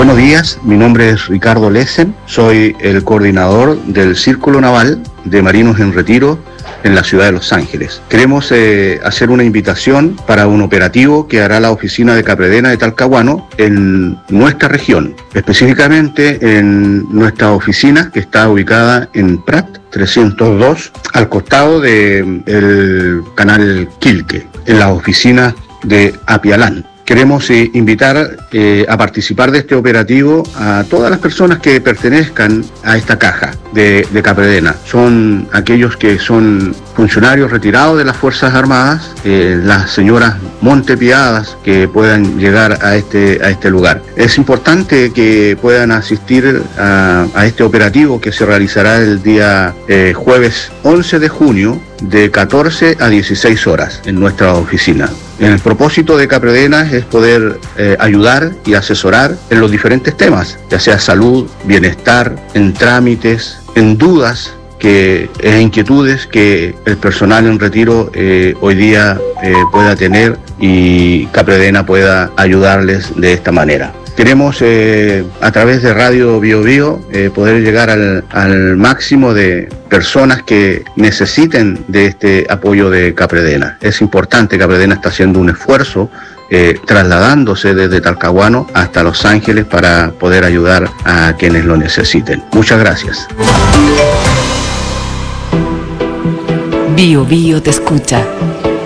Buenos días, mi nombre es Ricardo Lesen, soy el coordinador del Círculo Naval de Marinos en Retiro en la ciudad de Los Ángeles. Queremos hacer una invitación para un operativo que hará la oficina de Capredena de Talcahuano en nuestra región, específicamente en nuestra oficina que está ubicada en Prat 302, al costado del canal Quilque, en la oficina de Apialán. Queremos invitar a participar de este operativo a todas las personas que pertenezcan a esta caja de Capredena. Son aquellos que son funcionarios retirados de las Fuerzas Armadas, las señoras montepiadas que puedan llegar a este lugar. Es importante que puedan asistir a este operativo que se realizará el día jueves 11 de junio de 14 a 16 horas en nuestra oficina. El propósito de Capredena es poder ayudar y asesorar en los diferentes temas, ya sea salud, bienestar, en trámites, en dudas e inquietudes que el personal en retiro hoy día pueda tener y Capredena pueda ayudarles de esta manera. Queremos a través de Radio Bio Bio poder llegar al máximo de personas que necesiten de este apoyo de Capredena. Es importante, Capredena está haciendo un esfuerzo trasladándose desde Talcahuano hasta Los Ángeles para poder ayudar a quienes lo necesiten. Muchas gracias. Bio Bio te escucha.